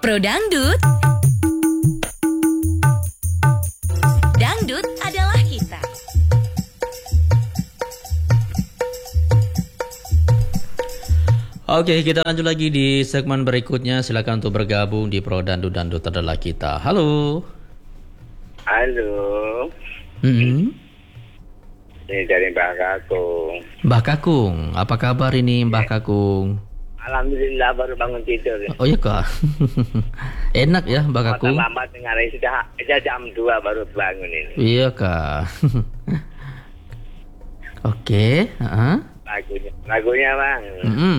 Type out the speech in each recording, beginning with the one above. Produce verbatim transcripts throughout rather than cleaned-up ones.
Pro Dangdut, dangdut adalah kita. Oke, kita lanjut lagi di segmen berikutnya. Silakan untuk bergabung di Pro Dangdut, dangdut adalah kita. Halo. Halo. Mm-hmm. Ini dari Mbak Kakung. Mbak Kakung, apa kabar ini Mbak Kakung? Alhamdulillah baru bangun tidur. Oh iya kak. Enak ya Mbak Kakung. Lambat dengar sudah sudah jam dua baru bangun ini. Iya kak. Oke. Uh-huh. Lagunya, lagunya bang. Mm-hmm.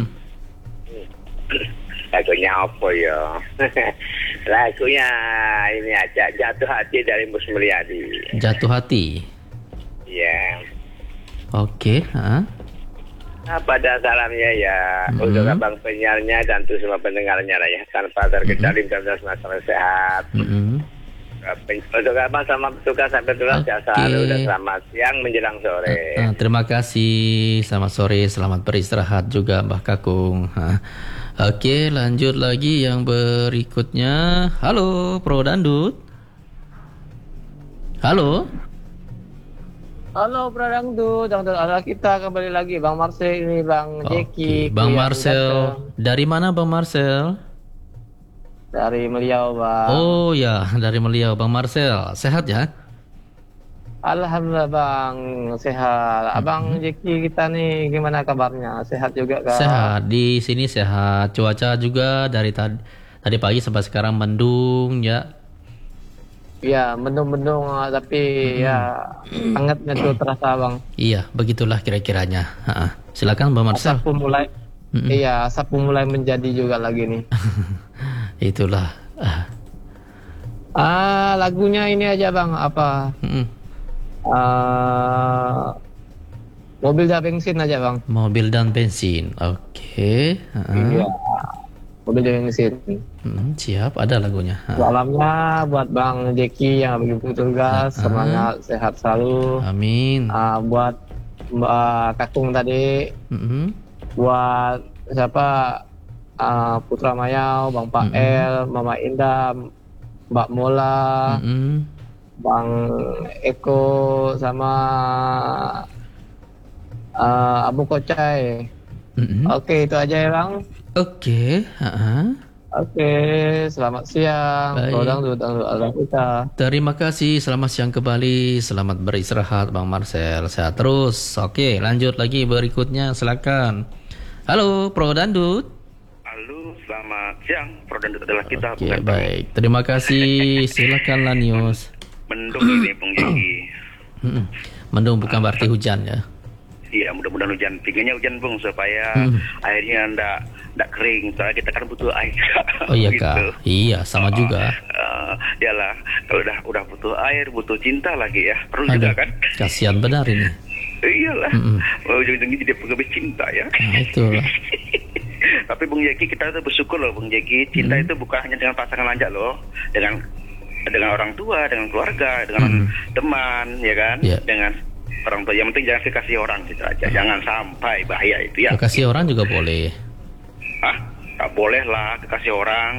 Lagunya apa ya? Lagunya ini aja, Jatuh Hati dari Mus Mulyadi. Jatuh Hati. Iya. Oke. Uh-huh. Nah, pada salamnya ya mm-hmm. untuk abang penyiarnya dan untuk semua pendengarnya lah ya, tanpa terkecuali mm-hmm. dan semua sehat. Mm-hmm. Untuk abang sama petugas sampai tugas okay. ya selalu dan selamat siang menjelang sore. Uh, uh, terima kasih, selamat sore, selamat beristirahat juga Mbak Kakung. Uh. Oke, lanjut lagi yang berikutnya. Halo, Pro Dangdut. Halo. Halo Pro Dangdut, dangdut ala kita kembali lagi Bang Marcel ini Bang Jeki. Bang Marcel, dari mana Bang Marcel? Dari Meliau Bang. Oh ya, dari Meliau Bang Marcel, sehat ya? Alhamdulillah Bang, sehat. Abang mm-hmm. Jeki kita nih gimana kabarnya? Sehat juga kan? Sehat, di sini sehat. Cuaca juga dari tadi tadi pagi sampai sekarang mendung ya. Ya, mendung-mendung tapi hmm. ya hangatnya tuh terasa Bang. Iya, begitulah kira-kiranya. Ha-ha. Silakan Bang Marcel. Asap mulai, mm-hmm. iya, asap mulai menjadi juga lagi nih. Itulah. Ah, lagunya ini aja Bang, apa? Mm-hmm. Uh, mobil dan bensin aja Bang. Mobil dan bensin, oke. Okay. Iya. Mobil dan bensin. Hmm, siap, ada lagunya. Salamnya buat Bang Jeki yang lagi bertugas, semangat, sehat selalu. Amin. Uh, buat Mbak Kakung tadi, mm-hmm. buat siapa? Uh, Putra Mayau, Bang Pak mm-hmm. El, Mama Indah, Mbak Mola, mm-hmm. Bang Eko, sama uh, Abu Kocai. Mm-hmm. Oke, itu aja ya Bang. Oke, uh-huh. Oke, selamat siang. Dangdut, dangdut ala kita. Terima kasih, selamat siang kembali, selamat beristirahat Bang Marcel, sehat terus. Oke, lanjut lagi berikutnya, silakan. Halo, Pro Dangdut. Halo, selamat siang. Pro Dangdut adalah kita. Oke, baik. Terima kasih, silakan Lanius. Mendung ini, Bang Jeki. Mendung bukan berarti hujan ya. Iya, mudah-mudahan hujan. Pinginnya hujan Bung supaya hmm. airnya enggak enggak kering. Soalnya kita kan butuh air. Oh iya gitu. Kak. Iya, sama uh, juga. Uh, iyalah, kalau udah udah butuh air, butuh cinta lagi ya. Perlu Aduh, juga kan? Kasihan benar ini. Iyalah. Oh, ujung-ujungnya jadi pegawai cinta ya. Nah, itulah. Tapi Bung Jeki, kita tuh bersyukur loh Bung Jeki. Cinta hmm. itu bukan hanya dengan pasangan lanjak loh. Dengan dengan orang tua, dengan keluarga, dengan hmm. teman, ya kan? Yeah. Dengan orang tua, yang penting jangan kasih orang gitu aja, jangan sampai bahaya itu ya. Kasih orang juga boleh. Ah, tak boleh lah kasih orang.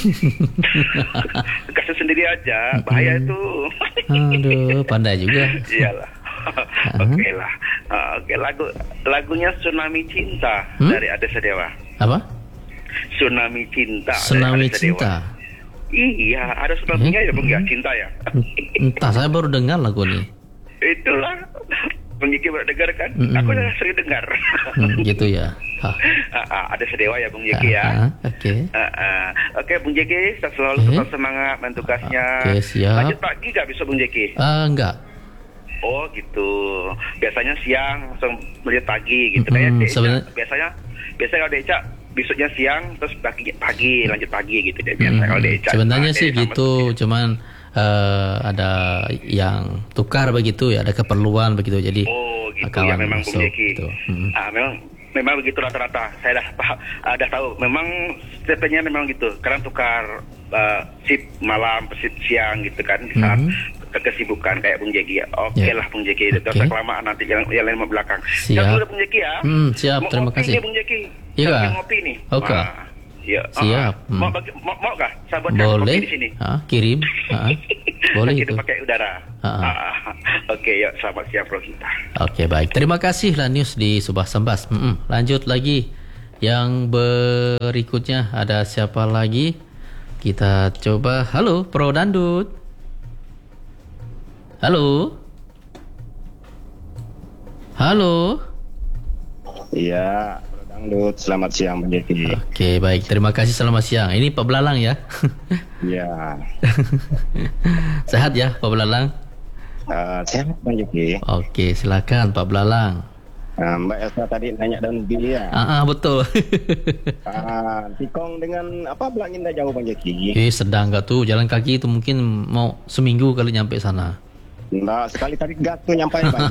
Kasih sendiri aja, bahaya itu. Aduh, pandai juga. Iyalah. Oke okay lah. Uh, Oke okay, lagu lagunya Tsunami Cinta hmm? dari Ade Sadewa. Apa? Tsunami Cinta. Tsunami Cinta. Iya, ada tsunami-nya hmm? ya Bung ya, cinta ya. Entah, saya baru dengar lagu ini. Itulah Bung Jeki baru dengar kan? Mm-hmm. Aku udah sering dengar. Mm, gitu ya. uh, uh, ada sedewa ya Bung Jeki ya. Uh, Oke. Okay. Uh, uh. Oke okay, Bung Jeki, selalu okay. tetap semangat mentugasnya. Oke okay, siap. Lanjut pagi gak bisa Bung Jeki? Uh, enggak. Oh gitu. Biasanya siang langsung melihat pagi gitu. Mm-hmm. Kayak Sebenar... biasanya biasanya kalau Deca besoknya siang terus pagi pagi lanjut pagi gitu deh biasa mm-hmm. kalau Deca. Sebenarnya sih gitu, cuman Uh, ada yang tukar begitu ya, ada keperluan begitu, jadi oh gitu ya memang Bung Jeki gitu. hmm. ah, memang memang begitu rata-rata saya dah paham, uh, dah tahu memang stepnya memang gitu, karena tukar uh, shift malam shift siang gitu kan di saat hmm. kesibukan kayak Bung Jeki ya. Oke okay yeah. lah Bung Jeki, okay. Tidak usah kelamaan nanti yang yang lain belakang. Siap. Jangan dulu Bung Jeki ya. Hmm, siap, mau terima kasih. Nih, Bung Jeki. Iya. Ngopi nih. Oke. Okay. Nah, Ya. Siap. Uh, hmm. Mau bagi, mau, mau kah? Saya buatkan boleh. kopi di sini. Ha, kirim. Ha, boleh itu. Kita pakai udara. Uh, Oke, okay, ya selamat siang Bro kita. Oke, okay, baik. Terima kasih Lanius di Subah Sembas. Mm-mm. Lanjut lagi. Yang berikutnya ada siapa lagi? Kita coba. Halo, Pro Dandut. Halo. Halo. Iya, Pro Dangdut. Selamat siang, Bang Jeki. Oke, baik. Terima kasih. Selamat siang. Ini Pak Belalang ya? Iya. Sehat ya, Pak Belalang? Uh, sehat, Bang Jeki. Oke, silakan Pak Belalang. Uh, Mbak Elsa tadi nanya daun ubi ya. Ah, ah betul. uh, tikong dengan apa belangin dah jauh, Bang Jeki. Eh, sedang gak tuh jalan kaki itu mungkin mau seminggu kali nyampe sana. Enggak, sekali tadi gat tuh nyampe Bang.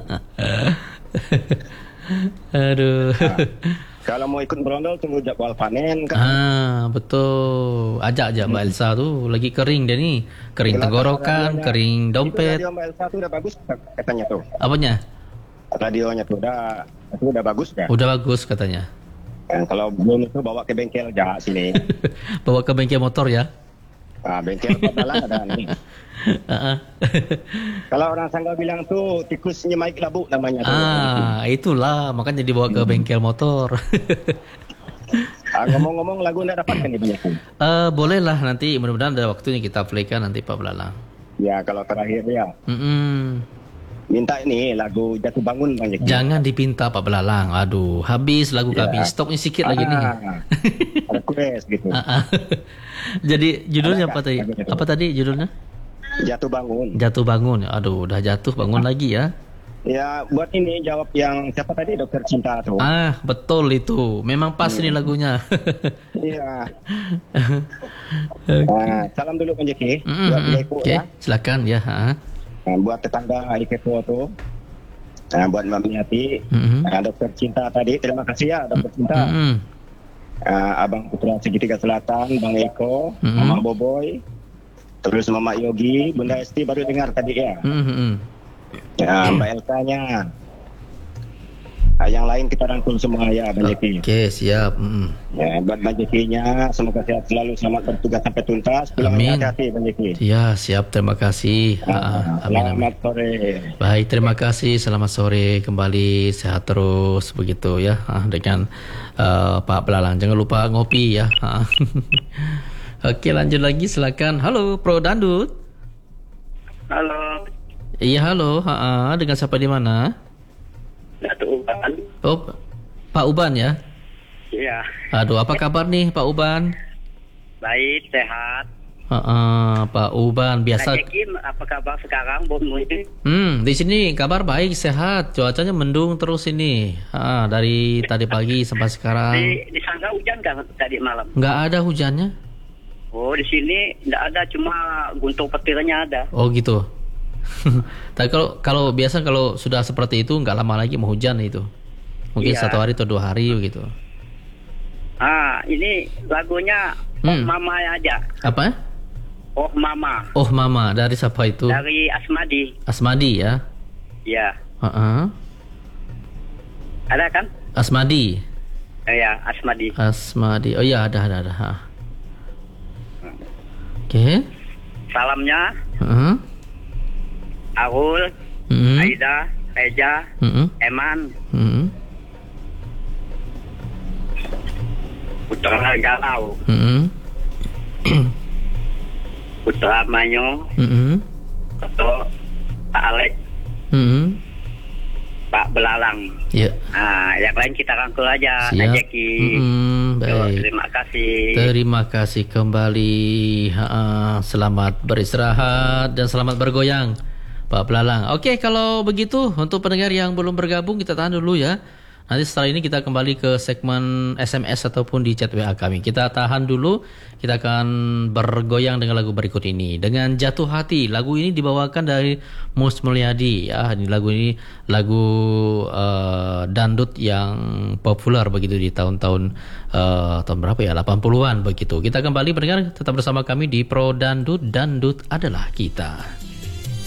Aduh. Nah, kalau mau ikut berondol tunggu jadwal panen kan. Ah, betul. Ajak-ajak Mbak Elsa tuh lagi kering dia nih. Kering tenggorokan, kering dompet. Itu radio Mbak Elsa tuh udah bagus katanya tuh. Apanya? Radionya tuh udah itu udah bagus kan? Udah bagus katanya. Dan kalau belum itu bawa ke bengkel aja sini. Bawa ke bengkel motor ya. Ah, bengkel kepala ada nih. Uh-uh. Kalau orang Sanggau bilang tuh tikus nyemaik labu namanya tuh. Ah, itulah makanya dibawa ke bengkel motor. Ah, ngomong-ngomong lagu enggak dapatkan nih banyak. Uh, boleh lah nanti mudah-mudahan ada waktunya kita playkan nanti Pak Belalang. Ya, kalau terakhir ya. Mm-mm. Minta ini lagu Jatuh Bangun banyak. Jangan dipinta Pak Belalang. Aduh, habis lagu ya. Habis. Stoknya sedikit ah, lagi nih. Request gitu. Jadi judulnya apa tadi? Apa tadi judulnya? Jatuh Bangun. Jatuh Bangun. Aduh, udah jatuh bangun ah. lagi ya. Ya, buat ini jawab yang siapa tadi Dokter Cinta tuh. Ah, betul itu. Memang pas hmm. nih lagunya. Iya. Okay. Nah, salam dulu Bang Jeki. Mm-hmm. Buat Eko okay. ya. Silakan ya, ha. Nah, buat tetangga Ikepo tuh. Nah, buat Mbak Miati, mm-hmm. nah, Dokter Cinta tadi, terima kasih ya Dokter Cinta. Mm-hmm. Uh, Abang Putra Segitiga Selatan, Bang Eko, mm-hmm. Mama Boboy, terus Mama Yogi, Bunda Esti baru dengar tadi ya. Mm-hmm. Ya, Mbak Elsa-nya. Nah, yang lain kita rangkul semua ya, Bang Jeki. Oke, siap. Mm-hmm. Ya, buat Bang Jeki-nya, semoga sehat selalu, selamat bertugas sampai tuntas. Amin. Hati-hati, Bang Jeki. Ya, siap. Terima kasih. Nah, amin, selamat amin. Sore. Baik, terima kasih. Selamat sore kembali, sehat terus begitu ya. Dengan uh, Pak Belalang. Jangan lupa ngopi ya. Oke, lanjut lagi. Silakan. Halo, Pro Dandut. Halo. Iya, halo. Ha-ha. Dengan siapa di mana? Datuk Uban. Oh, Pak Uban ya? Iya. Aduh, apa kabar nih Pak Uban? Baik, sehat. Uh-uh, Pak Uban biasa. Pak Jeki, apa kabar sekarang, Bu? Hmm, di sini kabar baik, sehat. Cuacanya mendung terus ini. Ah, dari tadi pagi sampai sekarang. Di, di sana hujan nggak tadi malam? Nggak ada hujannya. Oh, di sini nggak ada, cuma guntur petirnya ada. Oh gitu. Tapi kalau kalau biasa kalau sudah seperti itu nggak lama lagi mau hujan itu, mungkin iya. satu hari atau dua hari begitu. Ah, ini lagunya hmm. Oh Mama aja. Apa? Oh Mama. Oh Mama dari siapa itu? Dari Asmadi. Asmadi ya? Iya. Uh-uh. Ada kan? Asmadi. Iya, eh, Asmadi. Asmadi. Oh iya ada ada ada. Hmm. Oke. Okay. Salamnya. Uh-huh. Aul, mm-hmm. Aida, Eja, mm-hmm. Eman, mm-hmm. Putra Galau, mm-hmm. Putra Manyo, mm-hmm. atau Pak Alek, mm-hmm. Pak Belalang. Yeah. Nah, yang lain kita rangkul aja. Siap. Ajaki. Mm-hmm. Baik. Yo, terima kasih. Terima kasih kembali. Ha, selamat beristirahat dan selamat bergoyang. Pak Belalang. Oke, kalau begitu untuk pendengar yang belum bergabung kita tahan dulu ya. Nanti setelah ini kita kembali ke segmen S M S ataupun di chat W A kami. Kita tahan dulu. Kita akan bergoyang dengan lagu berikut ini. Dengan Jatuh Hati. Lagu ini dibawakan dari Mus Mulyadi ya. Ini lagu ini lagu uh, dangdut yang populer begitu di tahun-tahun uh, tahun berapa ya? delapan puluhan begitu. Kita kembali pendengar tetap bersama kami di Pro Dangdut. Dangdut adalah kita.